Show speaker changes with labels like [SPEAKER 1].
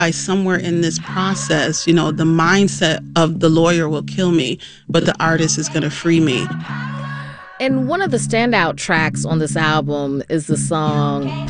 [SPEAKER 1] Somewhere in this process, the mindset of the lawyer will kill me, but the artist is going to free me.
[SPEAKER 2] And one of the standout tracks on this album is the song